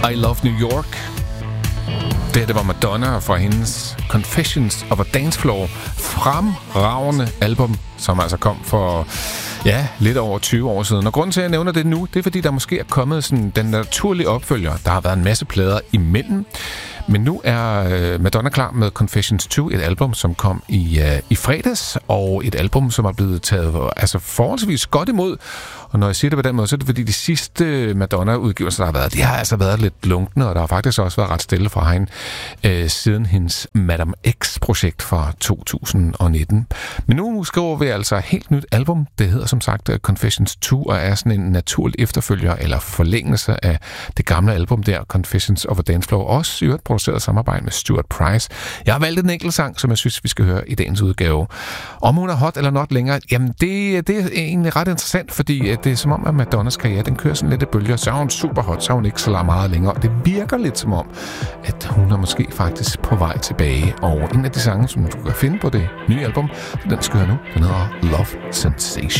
I Love New York. Det var Madonna fra hendes Confessions of a Dance Floor. Fremragende album, som altså kom for lidt over 20 år siden. Og grunden til, at jeg nævner det nu, det er, fordi der måske er kommet sådan den naturlige opfølger. Der har været en masse plader imellem. Men nu er Madonna klar med Confessions 2, et album, som kom i fredags, og et album, som er blevet taget forholdsvis godt imod. Og når jeg siger det på den måde, så er det fordi de sidste Madonna-udgivelser, der har været, de har altså været lidt lunkne, og der har faktisk også været ret stille fra hende siden hendes Madame X-projekt fra 2019. Men nu skriver vi altså et helt nyt album. Det hedder som sagt Confessions 2, og er sådan en naturlig efterfølger eller forlængelse af det gamle album der, Confessions of a Dance Floor, også i øvrigt produceret samarbejde med Stuart Price. Jeg har valgt en enkelt sang, som jeg synes, vi skal høre i dagens udgave. Om hun er hot eller not længere, jamen det er egentlig ret interessant, fordi det er som om, at Madonnas karriere, den kører sådan lidt i bølger. Så er hun super hot, så er hun ikke så meget længere. Det virker lidt som om, at hun er måske faktisk på vej tilbage. Og en af de sange, som du kan finde på det nye album, den skal høre nu, den hedder Love Sensation.